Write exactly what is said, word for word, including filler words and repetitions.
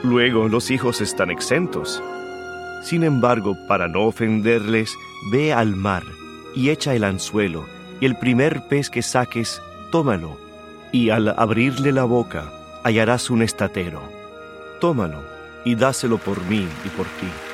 Luego los hijos están exentos. Sin embargo, para no ofenderles, ve al mar y echa el anzuelo, y el primer pez que saques, tómalo, y al abrirle la boca hallarás un estatero. Tómalo y dáselo por mí y por ti.